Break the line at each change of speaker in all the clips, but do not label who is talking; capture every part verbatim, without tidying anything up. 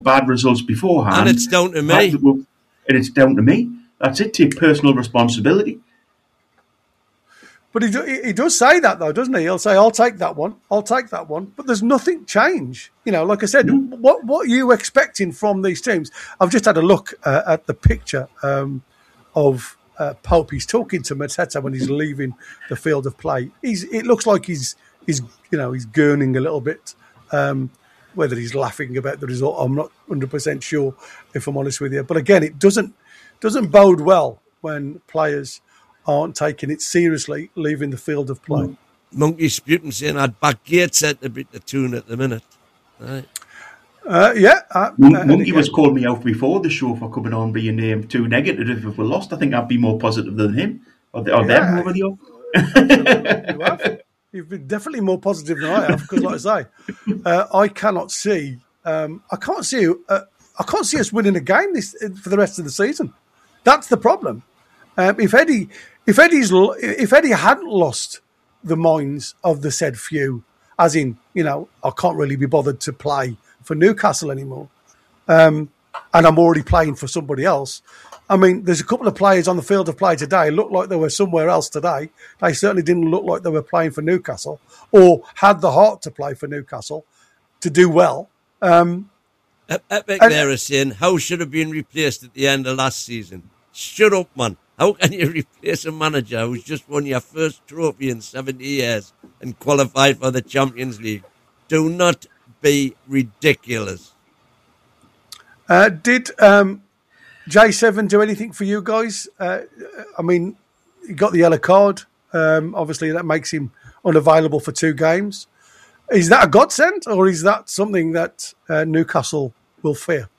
bad results beforehand.
And it's down to me.
And it's down to me. That's it. Take personal responsibility.
But he, do, he does say that, though, doesn't he? He'll say, I'll take that one. I'll take that one. But there's nothing change. You know, like I said, mm. what what are you expecting from these teams? I've just had a look uh, at the picture um, of uh, Pope. He's talking to Mateta when he's leaving the field of play. He's It looks like he's, he's you know, he's gurning a little bit. Um, whether he's laughing about the result, I'm not one hundred percent sure, if I'm honest with you. But again, it doesn't doesn't bode well when players aren't taking it seriously, leaving the field of play. Mm.
Monkey Sputum saying I'd back Gateshead to beat the tune at the minute. Right.
Uh, yeah. Uh,
Monkey again, was calling me out before the show for coming on being um, too negative if we lost. I think I'd be more positive than him. Or, the, or yeah, them over the
Absolutely, you have. You've been definitely more positive than I have, because like I say, uh, I cannot see, um, I can't see, uh, I can't see us winning a game this for the rest of the season. That's the problem. Um, if Eddie, if Eddie's, if Eddie hadn't lost the minds of the said few, as in, you know, I can't really be bothered to play for Newcastle anymore, um, and I'm already playing for somebody else. I mean, there's a couple of players on the field of play today looked like they were somewhere else today. They certainly didn't look like they were playing for Newcastle or had the heart to play for Newcastle to do well. Um,
Epic there is saying, how should have been replaced at the end of last season? Shut up, man. How can you replace a manager who's just won your first trophy in seventy years and qualified for the Champions League? Do not be ridiculous.
Uh, did um, J seven do anything for you guys? Uh, I mean, he got the yellow card. Um, obviously, that makes him unavailable for two games. Is that a godsend, or is that something that uh, Newcastle will fear?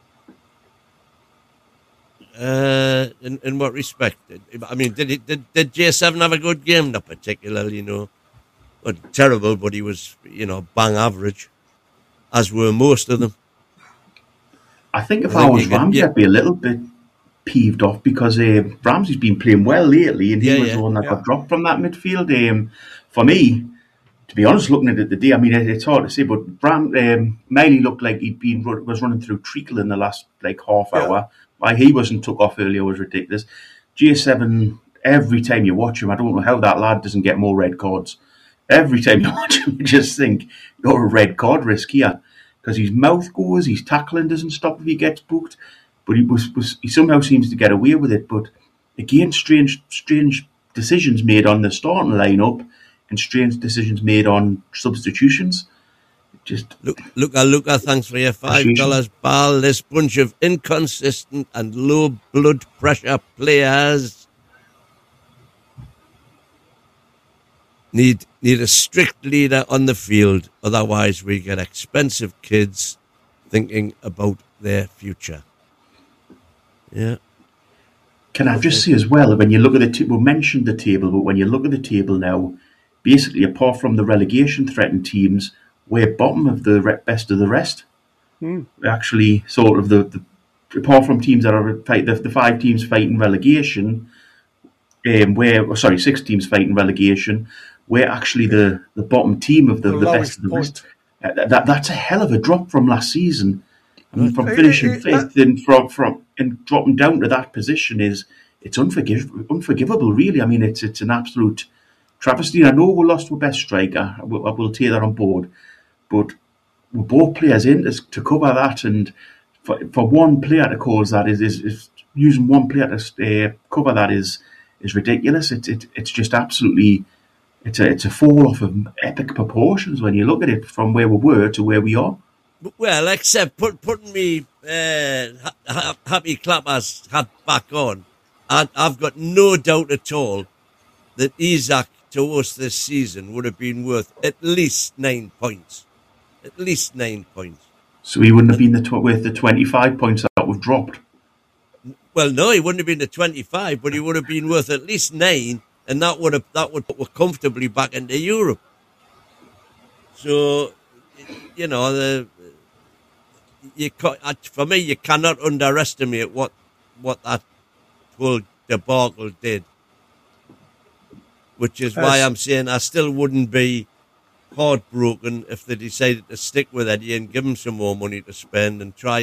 Uh, in, in what respect? I mean, did he, did did J seven have a good game? Not particularly, you know. Not terrible, but he was, you know, bang average, as were most of them.
I think if I, I think was Ramsey, yeah. I'd be a little bit peeved off because uh, Ramsey's been playing well lately, and he yeah, was yeah, the one that yeah. got dropped from that midfield. Um, for me, to be honest, looking at it today, I mean, it, it's hard to say, but Ram, um, Miley looked like he'd been was running through treacle in the last like half
yeah.
hour. Why he wasn't took off earlier was ridiculous. J seven, every time you watch him, I don't know how that lad doesn't get more red cards. Every time you watch him, you just think you're a red card risk here. Because his mouth goes, his tackling doesn't stop if he gets booked, but he was, was he somehow seems to get away with it. But again, strange strange decisions made on the starting lineup and strange decisions made on substitutions. Just
look, Luca, Luca, thanks for your five dollars, pal. This bunch of inconsistent and low blood pressure players need need a strict leader on the field. Otherwise, we get expensive kids thinking about their future. Yeah.
Can I just say as well, when you look at the t- we mentioned the table, but when you look at the table now, basically, apart from the relegation threatened teams, we're bottom of the re- best of the rest.
Mm.
We're actually sort of the, the apart from teams that are fight the, the five teams fighting relegation, um, we're oh, sorry six teams fighting relegation. We're actually the, the bottom team of the, the, the best of the point. rest. Uh, that that's a hell of a drop from last season. I mean, from finishing it, it, fifth and from from and dropping down to that position is it's unforgiv- unforgivable. Really, I mean, it's it's an absolute travesty. I know we lost our best striker. I will, I will take that on board. But with both players in to, to cover that, and for, for one player to cause that is, is, is using one player to uh, cover that is is ridiculous. It's it, it's just absolutely it's a it's a fall off of epic proportions when you look at it from where we were to where we are.
Well, except put, putting me uh, ha- happy clappers hat back on, and I've got no doubt at all that Isak to us this season would have been worth at least nine points. At least nine points.
So he wouldn't have been the tw- worth the twenty-five points that we've dropped?
Well, no, he wouldn't have been the twenty-five, but he would have been worth at least nine, and that would have that would put us comfortably back into Europe. So, you know, the you for me, you cannot underestimate what what that whole debacle did. Which is why I'm saying I still wouldn't be heartbroken if they decided to stick with Eddie and give him some more money to spend and try